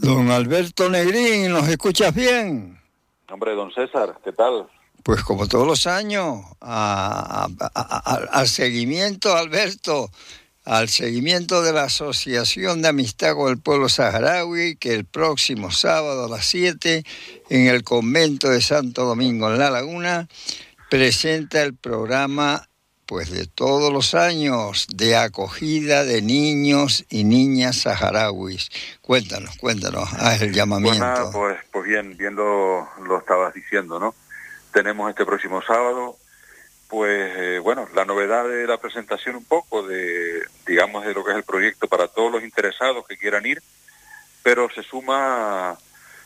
Don Alberto Negrín, ¿nos escuchas bien? Hombre, don César, ¿qué tal? Pues como todos los años, al seguimiento, Alberto, al seguimiento de la Asociación de Amistad con el Pueblo Saharaui, que el próximo sábado a las 7, en el convento de Santo Domingo, en La Laguna, presenta el programa, pues de todos los años, de acogida de niños y niñas saharauis. Cuéntanos, haz el llamamiento. Pues nada, pues bien lo estabas diciendo, ¿no? Tenemos este próximo sábado, pues la novedad de la presentación un poco de lo que es el proyecto para todos los interesados que quieran ir, pero se suma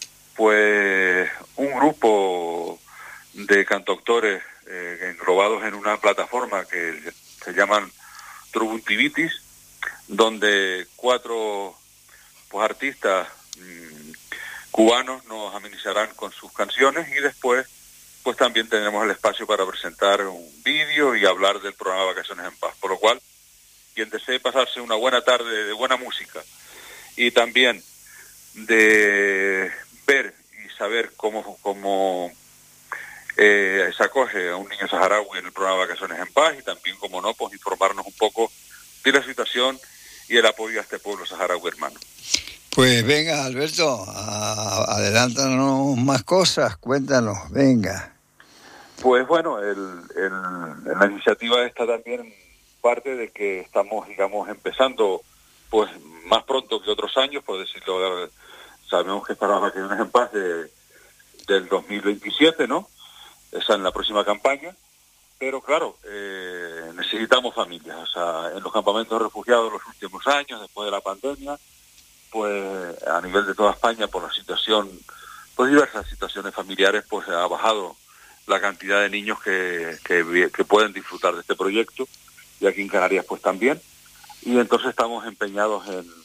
pues un grupo de cantautores englobados en una plataforma que se llaman Trubuntivitis, donde 4 pues artistas cubanos nos amenizarán con sus canciones, y después pues también tendremos el espacio para presentar un vídeo y hablar del programa Vacaciones en Paz, por lo cual quien desee pasarse una buena tarde de buena música y también de ver y saber cómo se acoge a un niño saharaui en el programa Vacaciones en Paz, y también, como no, pues informarnos un poco de la situación y el apoyo a este pueblo saharaui hermano. Pues venga, Alberto, adelántanos más cosas, cuéntanos, venga. Pues bueno, la iniciativa esta también parte de que estamos, empezando pues más pronto que otros años, por decirlo, sabemos que es para las Vacaciones en Paz del 2027, ¿no? Esa en la próxima campaña, pero claro, necesitamos familias. O sea, en los campamentos de refugiados los últimos años, después de la pandemia, pues a nivel de toda España, por la situación, pues diversas situaciones familiares, pues ha bajado la cantidad de niños que pueden disfrutar de este proyecto, y aquí en Canarias pues también, y entonces estamos empeñados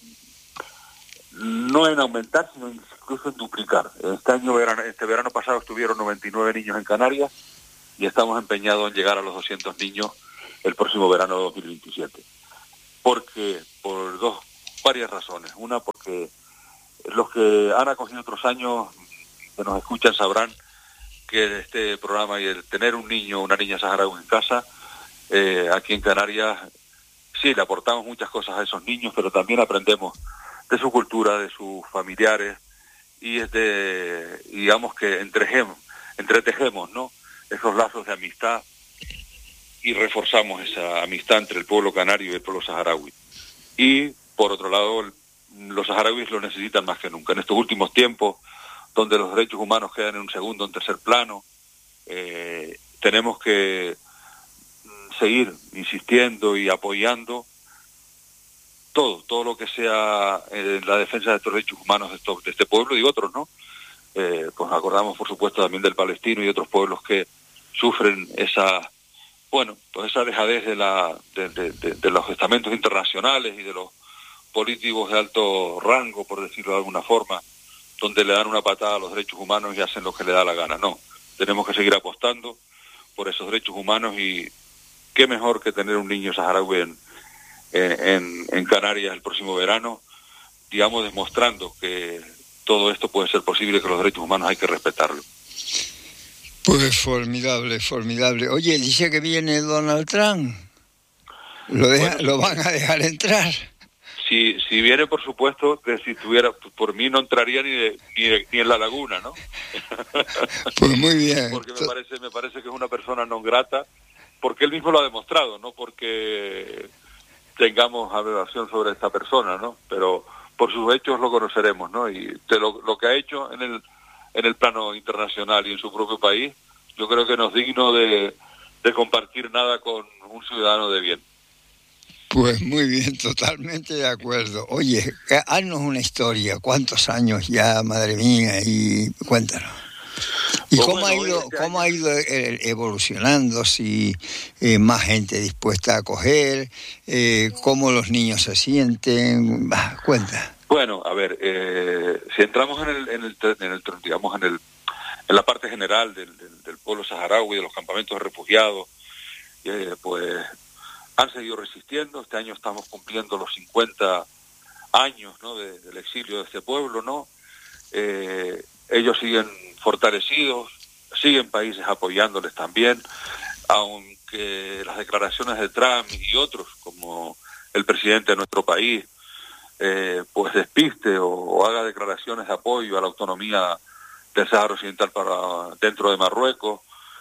no en aumentar, sino incluso en duplicar. Este verano pasado estuvieron 99 niños en Canarias, y estamos empeñados en llegar a los 200 niños el próximo verano de 2027. Porque, por varias razones. Una, porque los que han acogido otros años, que nos escuchan, sabrán que este programa y el tener un niño o una niña saharaui en casa, aquí en Canarias, sí, le aportamos muchas cosas a esos niños, pero también aprendemos de su cultura, de sus familiares, y digamos que entretejemos, ¿no?, esos lazos de amistad, y reforzamos esa amistad entre el pueblo canario y el pueblo saharaui. Y, por otro lado, los saharauis lo necesitan más que nunca. En estos últimos tiempos, donde los derechos humanos quedan en un segundo o en tercer plano, tenemos que seguir insistiendo y apoyando todo lo que sea la defensa de estos derechos humanos de este pueblo y otros, ¿no? Pues acordamos, por supuesto, también del palestino y otros pueblos que sufren esa dejadez de los estamentos internacionales y de los políticos de alto rango, por decirlo de alguna forma, donde le dan una patada a los derechos humanos y hacen lo que le da la gana. No, tenemos que seguir apostando por esos derechos humanos, y qué mejor que tener un niño saharaui en Canarias el próximo verano, demostrando que todo esto puede ser posible, que los derechos humanos hay que respetarlos. Pues formidable. Oye, dice que viene Donald Trump. ¿Lo van a dejar entrar? Si viene, por supuesto, que si estuviera, por mí no entraría ni en la laguna, ¿no? Pues muy bien. Porque me parece que es una persona non grata, porque él mismo lo ha demostrado, no porque tengamos aberración sobre esta persona, ¿no? Pero por sus hechos lo conoceremos, ¿no? Y de lo que ha hecho en el plano internacional y en su propio país, yo creo que no es digno de compartir nada con un ciudadano de bien. Pues muy bien, totalmente de acuerdo. Oye, haznos una historia. ¿Cuántos años ya, madre mía? Y cuéntanos. ¿Y pues cómo ha ido evolucionando? Si más gente dispuesta a acoger, cómo los niños se sienten, cuenta. Bueno, a ver, si entramos en la parte general del pueblo saharaui, de los campamentos de refugiados, pues han seguido resistiendo. Este año estamos cumpliendo los 50 años, ¿no?, del exilio de este pueblo, ¿no? ellos siguen fortalecidos, siguen países apoyándoles también, aunque las declaraciones de Trump y otros, como el presidente de nuestro país, pues despiste o haga declaraciones de apoyo a la autonomía del Sáhara Occidental para dentro de Marruecos.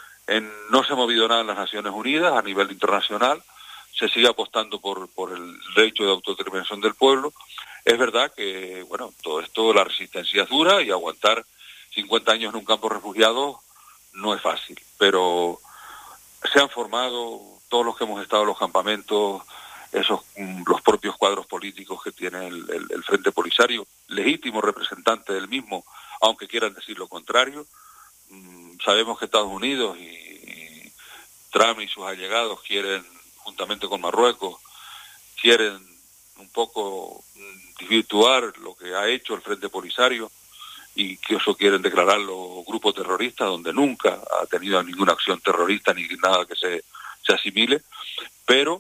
No se ha movido nada en las Naciones Unidas a nivel internacional, se sigue apostando por el derecho de autodeterminación del pueblo. Es verdad que, bueno, todo esto, la resistencia es dura y aguantar 50 años en un campo de refugiados no es fácil, pero se han formado todos los que hemos estado en los campamentos, los propios cuadros políticos que tiene el Frente Polisario, legítimo representante del mismo, aunque quieran decir lo contrario. Sabemos que Estados Unidos y Trump y sus allegados quieren, juntamente con Marruecos, quieren un poco desvirtuar lo que ha hecho el Frente Polisario y que eso quieren declararlo grupo terrorista, donde nunca ha tenido ninguna acción terrorista ni nada que se asimile, pero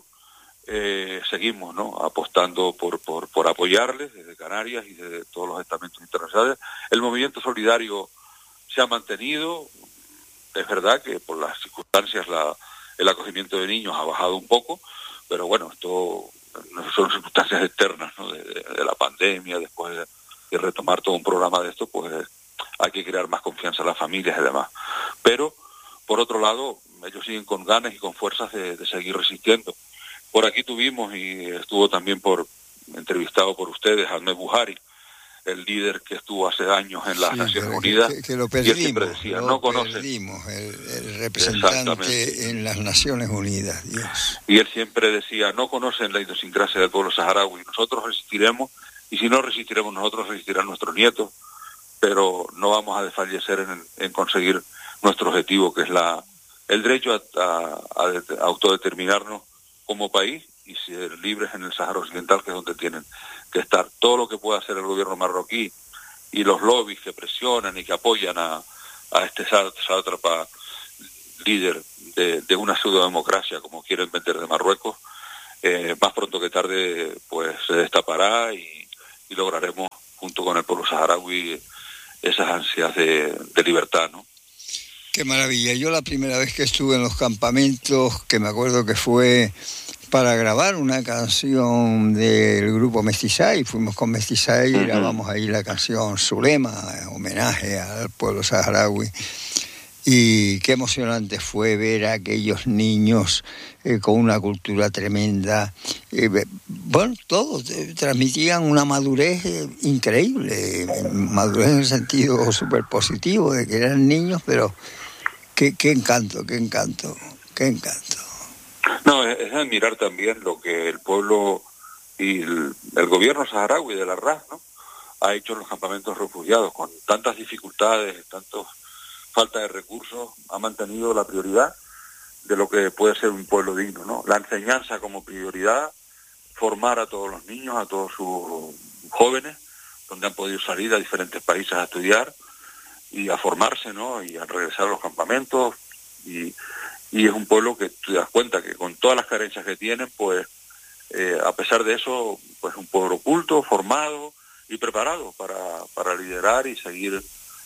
seguimos, ¿no?, apostando por apoyarles desde Canarias y desde todos los estamentos internacionales. El movimiento solidario se ha mantenido. Es verdad que por las circunstancias el acogimiento de niños ha bajado un poco, pero bueno, esto no son circunstancias externas, ¿no?, de la pandemia. Después de retomar todo un programa de esto, pues hay que crear más confianza a las familias y demás. Pero, por otro lado, ellos siguen con ganas y con fuerzas de seguir resistiendo. Por aquí tuvimos, y estuvo también entrevistado por ustedes, Ahmed Buhari, el líder que estuvo hace años en las Naciones Unidas, que lo perdimos, y él siempre decía, no conocen. Perdimos el representante en las Naciones Unidas, Dios. Y él siempre decía, no conocen la idiosincrasia del pueblo saharaui, nosotros resistiremos, y si no resistiremos nosotros, resistirán nuestros nietos, pero no vamos a desfallecer en conseguir nuestro objetivo, que es el derecho a autodeterminarnos como país y ser libres en el Sáhara Occidental, que es donde tienen que estar. Todo lo que pueda hacer el gobierno marroquí y los lobbies que presionan y que apoyan a este sátrapa líder de una pseudodemocracia, como quieren vender de Marruecos, más pronto que tarde pues se destapará y lograremos, junto con el pueblo saharaui, esas ansias de libertad, ¿no? Qué maravilla. Yo la primera vez que estuve en los campamentos, que me acuerdo que fue para grabar una canción del grupo Mestizay, fuimos con Mestizay y grabamos ahí la canción Zulema, homenaje al pueblo saharaui. Y qué emocionante fue ver a aquellos niños con una cultura tremenda. Bueno, todos transmitían una madurez increíble, madurez en el sentido súper positivo, de que eran niños, pero qué encanto, qué encanto, qué encanto. No, es admirar también lo que el pueblo y el gobierno saharaui de la RAS, ¿no?, ha hecho en los campamentos refugiados, con tantas dificultades, falta de recursos, ha mantenido la prioridad de lo que puede ser un pueblo digno, ¿no? La enseñanza como prioridad, formar a todos los niños, a todos sus jóvenes, donde han podido salir a diferentes países a estudiar y a formarse, ¿no?, y a regresar a los campamentos. Y es un pueblo que te das cuenta que con todas las carencias que tienen, pues a pesar de eso, pues un pueblo culto, formado y preparado para liderar y seguir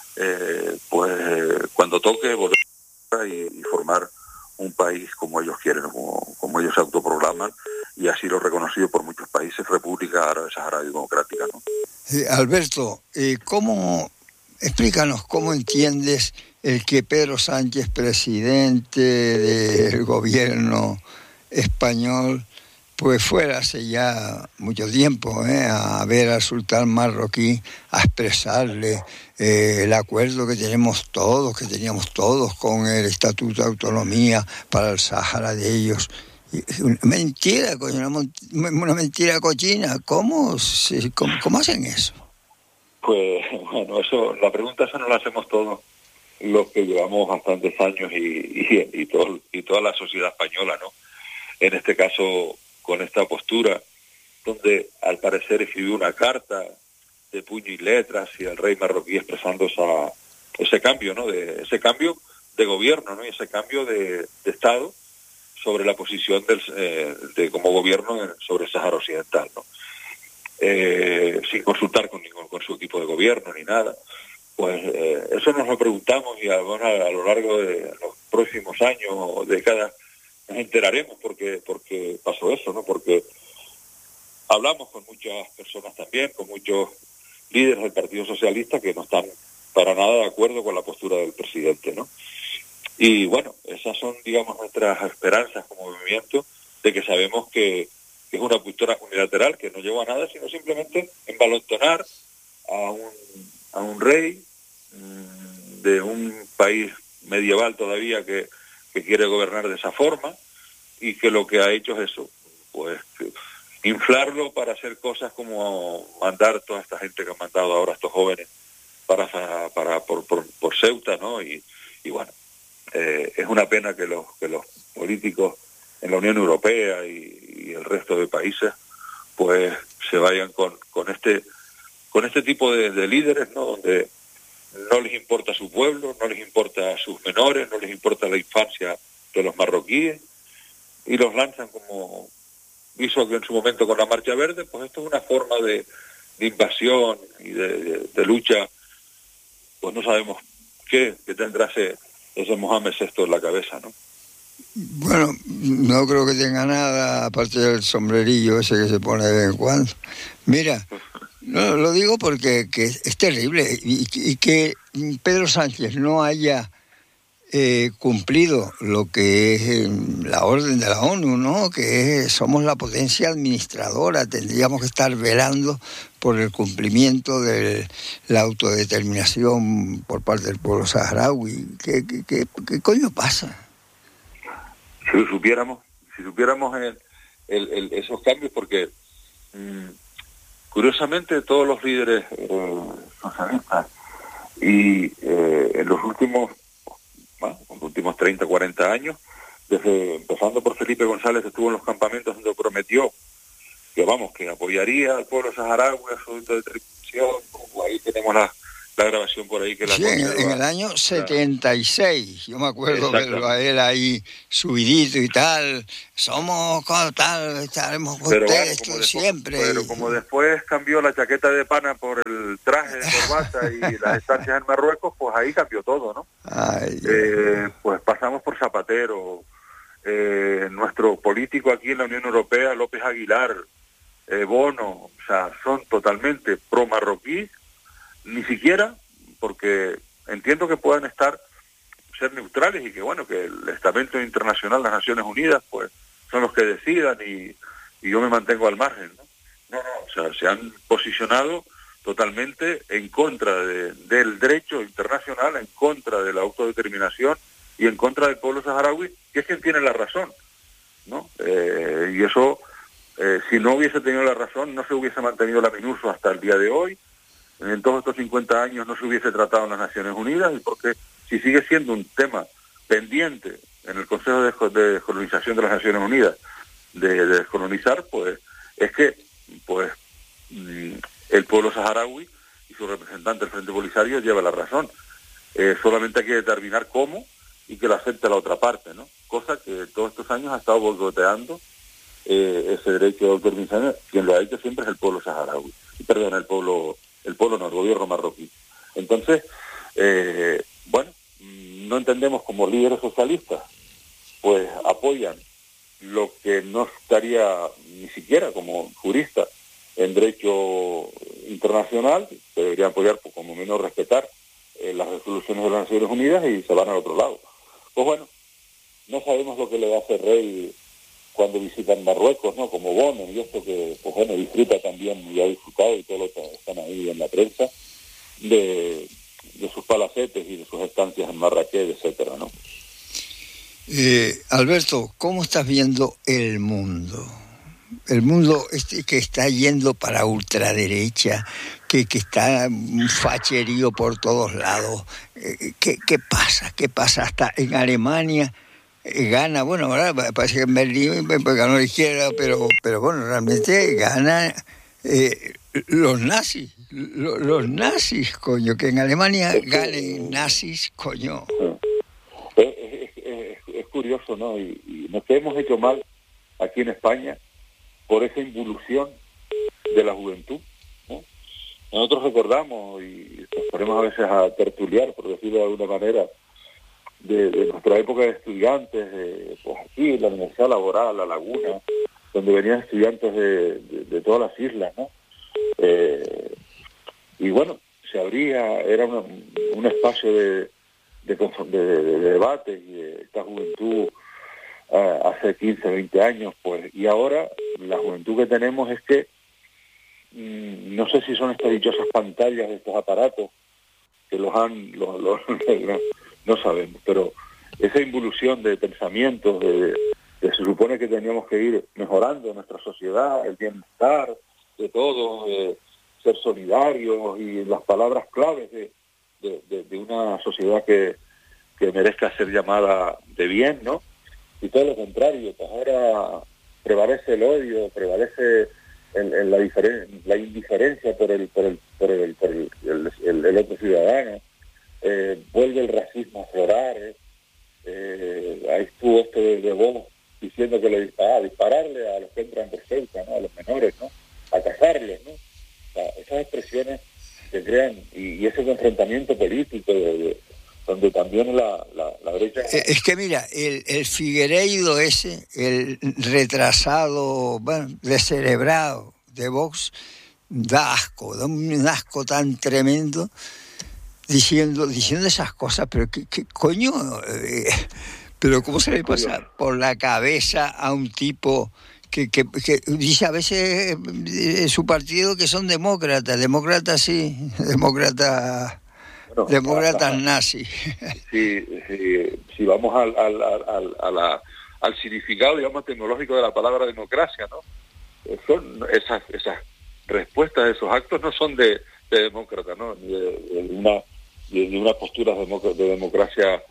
cuando toque volver y formar un país como ellos quieren, como ellos se autoproclaman, y así lo reconocido por muchos países, República Árabe Saharaui Democrática, ¿no? Alberto, explícanos cómo entiendes el que Pedro Sánchez, presidente del gobierno español, pues fuera hace ya mucho tiempo a ver al sultán marroquí, a expresarle el acuerdo que teníamos todos con el Estatuto de Autonomía para el Sáhara de ellos. Mentira, coño, una mentira cochina. ¿Cómo hacen eso? Pues bueno, la pregunta esa nos la hacemos todos los que llevamos bastantes años y toda la sociedad española, ¿no? En este caso, con esta postura, donde al parecer escribió una carta de puño y letras y el rey marroquí expresando ese cambio, ¿no?, ese cambio de gobierno, ¿no?, y ese cambio de Estado sobre la posición como gobierno sobre el Sáhara Occidental, ¿no? Sin consultar con su equipo de gobierno ni nada. Pues eso nos lo preguntamos y a lo largo de los próximos años o décadas nos enteraremos porque pasó eso, ¿no? Porque hablamos con muchas personas también, con muchos líderes del Partido Socialista que no están para nada de acuerdo con la postura del presidente, ¿no? Y bueno, esas son, digamos, nuestras esperanzas como movimiento, de que sabemos que es una postura unilateral, que no lleva a nada, sino simplemente envalentonar a un rey de un país medieval todavía que quiere gobernar de esa forma, y que lo que ha hecho es eso, pues inflarlo para hacer cosas como mandar toda esta gente que han mandado ahora estos jóvenes por Ceuta, ¿no? Y bueno, es una pena que los políticos en la Unión Europea y el resto de países pues se vayan con este tipo de líderes, ¿no? Donde no les importa su pueblo, no les importa a sus menores, no les importa la infancia de los marroquíes, y los lanzan como hizo en su momento con la Marcha Verde. Pues esto es una forma de invasión y de lucha, pues no sabemos qué tendrá ese Mohamed VI en la cabeza, ¿no? Bueno, no creo que tenga nada, aparte del sombrerillo ese que se pone de vez en cuando. Mira, no, lo digo porque es terrible, y que Pedro Sánchez no haya cumplido lo que es la orden de la ONU, ¿no? Que somos la potencia administradora, tendríamos que estar velando por el cumplimiento de la autodeterminación por parte del pueblo saharaui. ¿Qué coño pasa? Si supiéramos esos cambios, porque curiosamente todos los líderes socialistas y en los últimos 30, 40 años, empezando por Felipe González, que estuvo en los campamentos donde prometió que apoyaría al pueblo saharaui a su autodeterminación. Ahí tenemos la grabación por ahí que la conserva. En el año 76, yo me acuerdo verlo a él ahí subidito y tal, somos tal, estaremos con ustedes siempre. Pero como después cambió la chaqueta de pana por el traje de corbata y las estancias en Marruecos, pues ahí cambió todo, ¿no? Pues pasamos por Zapatero, nuestro político aquí en la Unión Europea, López Aguilar, Bono, o sea, son totalmente pro-marroquí. Ni siquiera, porque entiendo que puedan ser neutrales y que bueno, que el estamento internacional, las Naciones Unidas, pues son los que decidan y yo me mantengo al margen, ¿no? No, o sea, se han posicionado totalmente en contra del derecho internacional, en contra de la autodeterminación y en contra del pueblo saharaui, que es quien tiene la razón, ¿no? Y eso, si no hubiese tenido la razón, no se hubiese mantenido la MINURSO hasta el día de hoy. En todos estos 50 años no se hubiese tratado en las Naciones Unidas, y porque si sigue siendo un tema pendiente en el Consejo de Descolonización de las Naciones Unidas de descolonizar, pues es que pues el pueblo saharaui y su representante, el Frente Polisario, lleva la razón. Solamente hay que determinar cómo y que lo acepte la otra parte, ¿no? Cosa que todos estos años ha estado boicoteando ese derecho de autodeterminación. Quien lo ha hecho siempre es el pueblo saharaui, el gobierno marroquí. Entonces, bueno, no entendemos como líderes socialistas, pues apoyan lo que no estaría ni siquiera como jurista en derecho internacional, que deberían apoyar, pues, como menos respetar las resoluciones de las Naciones Unidas, y se van al otro lado. Pues bueno, no sabemos lo que le hace Rey cuando visitan Marruecos, ¿no? Como Bono, y esto que, pues bueno, disfruta también y ha disfrutado, y todos los que están ahí en la prensa, de sus palacetes y de sus estancias en Marrakech, etcétera, ¿no? Alberto, ¿cómo estás viendo el mundo? El mundo que está yendo para ultraderecha, que está un facherío por todos lados. ¿Qué pasa? ¿Qué pasa? Hasta en Alemania gana, bueno, ahora parece que en Berlín ganó la izquierda, pero bueno, realmente gana los nazis. Los nazis, coño, que en Alemania ganen nazis, coño. Es curioso, ¿no? Y nos hemos hecho mal aquí en España por esa involución de la juventud, ¿no? nosotros recordamos y nos ponemos a veces a tertuliar, por decirlo de alguna manera, de nuestra época de estudiantes, pues aquí, la Universidad Laboral, La Laguna, donde venían estudiantes de todas las islas, ¿no? Y bueno, se abría, era un espacio de debate y de esta juventud hace 15, 20 años, pues, y ahora la juventud que tenemos es que no sé si son estas dichosas pantallas de estos aparatos que no sabemos, pero esa involución de pensamientos, se supone que teníamos que ir mejorando nuestra sociedad, el bienestar de todos, ser solidarios y las palabras claves de una sociedad que merezca ser llamada de bien, ¿no? Y todo lo contrario, pues ahora prevalece el odio, prevalece la indiferencia por el otro ciudadano, vuelve el racismo a aflorar, ahí estuvo esto de Vox diciendo que dispararle a los que entran por Ceuta, ¿no? A los menores, ¿no? A cazarlos, ¿no? O sea, esas expresiones que crean y ese enfrentamiento político donde también la brecha... Es que mira, el Figueiredo ese, el retrasado, bueno, descerebrado de Vox, da un asco tan tremendo diciendo esas cosas, pero ¿qué coño? Pero ¿cómo se le pasa por la cabeza a un tipo que dice a veces su partido que son demócratas sí, demócratas nazis? Si vamos al significado, digamos, tecnológico de la palabra democracia, ¿no? Son esas respuestas de esos actos no son de demócrata, ¿no? Ni de una postura de democracia,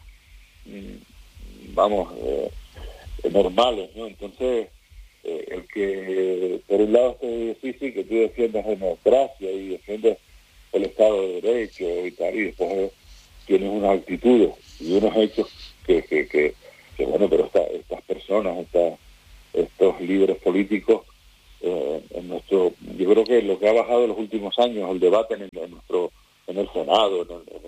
normales, ¿no? Entonces, el que por un lado esté difícil que tú defiendas democracia y defiendes el Estado de Derecho y tal, y después tienes unas actitudes y unos hechos que bueno, pero estas personas, estos líderes políticos, yo creo que lo que ha bajado en los últimos años, el debate en el Senado,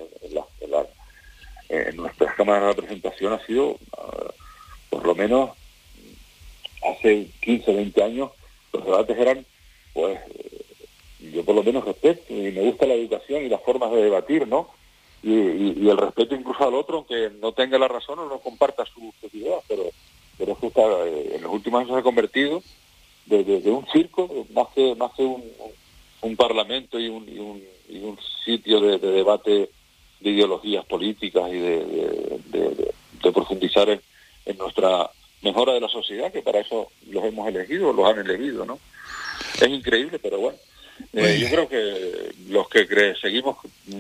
en nuestras cámaras de representación ha sido, por lo menos hace 15, 20 años, los debates eran, pues, yo por lo menos respeto y me gusta la educación y las formas de debatir, ¿no? Y el respeto incluso al otro, aunque no tenga la razón o no comparta sus ideas, pero eso en los últimos años se ha convertido de un circo más que un parlamento y un sitio de debate de ideologías políticas y de profundizar en nuestra mejora de la sociedad, que para eso los hemos elegido, los han elegido, ¿no? Es increíble, pero bueno. Yo creo que los que seguimos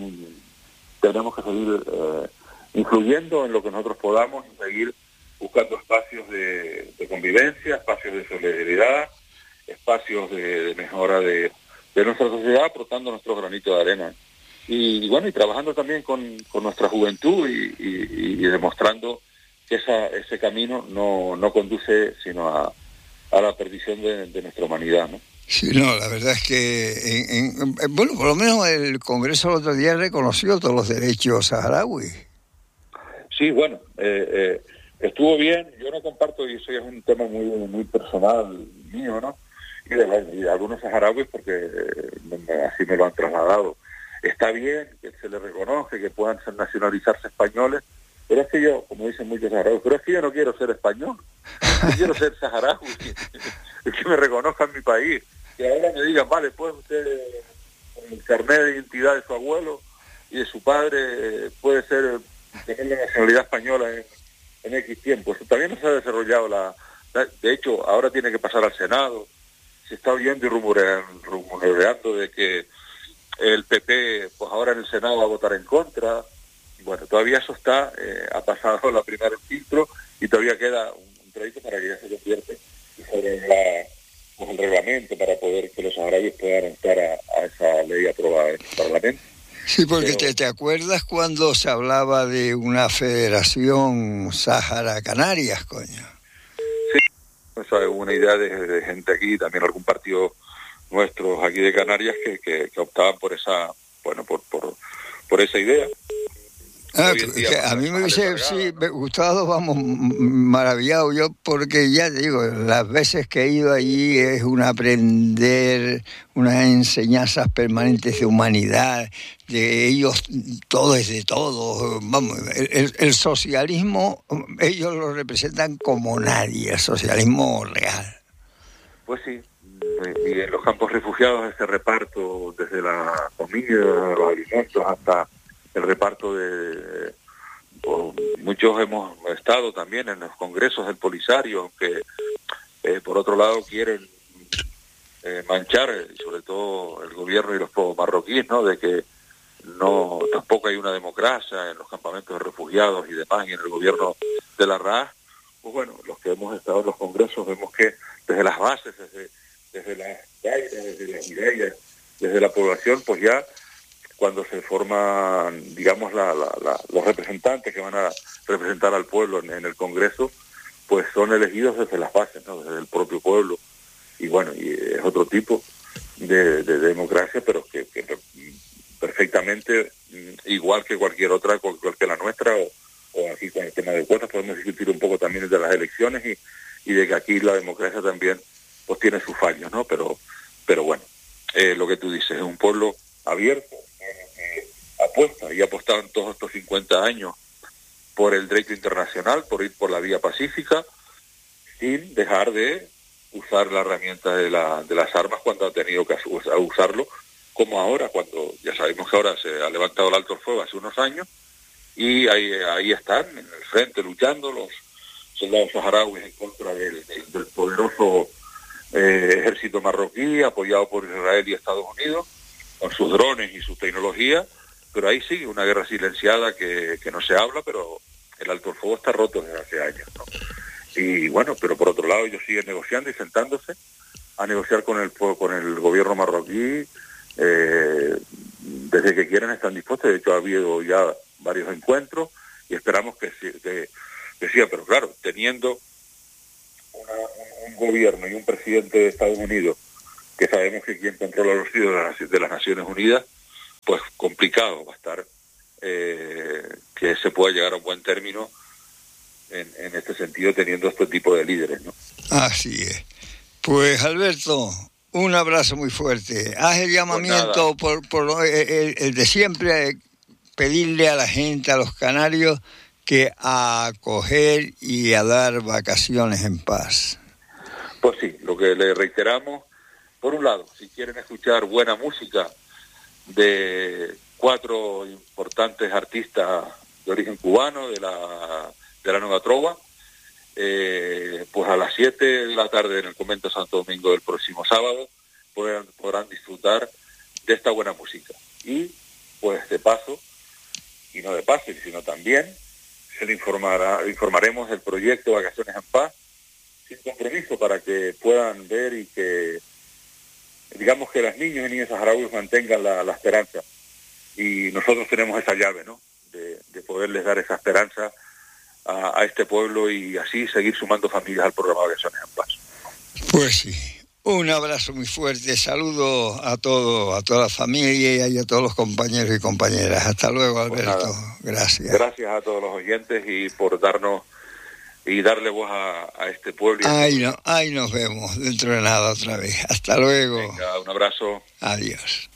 tenemos que seguir influyendo en lo que nosotros podamos y seguir buscando espacios de convivencia, espacios de solidaridad, espacios de mejora de nuestra sociedad, aportando nuestro granito de arena. Y bueno, y trabajando también con nuestra juventud y demostrando que ese camino no conduce sino a la perdición de nuestra humanidad, ¿no? Sí, no, la verdad es que, bueno, por lo menos el Congreso el otro día reconoció todos los derechos saharauis. Sí, bueno, estuvo bien. Yo no comparto, y eso es un tema muy muy personal mío, ¿no? Y de algunos saharauis, porque así me lo han trasladado. Está bien que se les reconozca, que puedan nacionalizarse españoles, pero es que yo, como dicen muchos saharauis, pero es que yo no quiero ser español, yo quiero ser saharaui, es que me reconozcan mi país. Que ahora me digan, vale, puede usted, el carnet de identidad de su abuelo y de su padre, puede tener la nacionalidad española en X tiempo. Eso también no se ha desarrollado de hecho, ahora tiene que pasar al Senado. Se está oyendo y rumoreando de que el PP, pues ahora en el Senado va a votar en contra. Bueno, todavía eso ha pasado la primera filtro y todavía queda un trayecto para que ya se convierte sobre el reglamento para poder que los saharauis puedan entrar a esa ley aprobada en el Parlamento. Sí, porque ¿te acuerdas cuando se hablaba de una federación Sahara-Canarias, coño? Sí, esa es una idea de gente aquí, también algún partido nuestros aquí de Canarias que optaban por esa, bueno, por esa idea. A mí me hubiese gustado, vamos, maravillado yo, porque ya digo, las veces que he ido allí es un aprender, unas enseñanzas permanentes de humanidad, de ellos, todo es de todo, vamos, el socialismo, ellos lo representan como nadie, el socialismo real. Pues sí, y en los campos refugiados ese reparto, desde la comida, los alimentos, hasta el reparto de muchos hemos estado también en los congresos del Polisario, aunque por otro lado quieren manchar, sobre todo el gobierno y los pueblos marroquíes, ¿no?, de que no tampoco hay una democracia en los campamentos de refugiados y demás, y en el gobierno de la RAA. Pues bueno, los que hemos estado en los congresos vemos que desde las bases, desde las calles, desde las ideas, desde la población, pues ya cuando se forman, digamos, los representantes que van a representar al pueblo en el Congreso, pues son elegidos desde las bases, ¿no?, desde el propio pueblo. Y bueno, y es otro tipo de democracia, pero que perfectamente, igual que cualquier otra, igual que la nuestra, o aquí con el tema de cuotas, podemos discutir un poco también de las elecciones y de que aquí la democracia también pues tiene sus fallos, ¿no? Pero bueno, lo que tú dices, es un pueblo abierto, apuesta y ha apostado en todos estos 50 años por el derecho internacional, por ir por la vía pacífica, sin dejar de usar la herramienta de las armas cuando ha tenido que usarlo, como ahora, cuando ya sabemos que ahora se ha levantado el alto el fuego hace unos años, y ahí están, en el frente, luchando los soldados saharauis en contra del poderoso ejército marroquí, apoyado por Israel y Estados Unidos, con sus drones y su tecnología, pero ahí sigue una guerra silenciada que no se habla, pero el alto el fuego está roto desde hace años, ¿no? Y bueno, pero por otro lado ellos siguen negociando y sentándose a negociar con el gobierno marroquí, desde que quieran están dispuestos. De hecho ha habido ya varios encuentros y esperamos que siga, pero claro, teniendo un gobierno y un presidente de Estados Unidos que sabemos que quien controla los hilos de las Naciones Unidas, pues complicado va a estar que se pueda llegar a un buen término en este sentido, teniendo este tipo de líderes, ¿no? Así es. Pues Alberto, un abrazo muy fuerte. Haz el llamamiento por el de siempre, pedirle a la gente, a los canarios, que a acoger y a dar vacaciones en paz. Pues sí, lo que le reiteramos, por un lado, si quieren escuchar buena música de 4 importantes artistas de origen cubano, de la Nueva Trova, pues a las 7 de la tarde en el Convento Santo Domingo del próximo sábado podrán disfrutar de esta buena música. Y pues de paso, y no de paso, sino también se le informaremos del proyecto Vacaciones en Paz, sin compromiso, para que puedan ver y que, digamos, que las niñas y niños saharauis mantengan la esperanza. Y nosotros tenemos esa llave, ¿no?, de poderles dar esa esperanza a este pueblo y así seguir sumando familias al programa Vacaciones en Paz. Pues sí, un abrazo muy fuerte, saludos a toda la familia y a todos los compañeros y compañeras. Hasta luego, Alberto. Pues gracias. Gracias a todos los oyentes y por darnos y darle voz a este pueblo. Ahí nos vemos dentro de nada otra vez. Hasta luego. Venga, un abrazo. Adiós.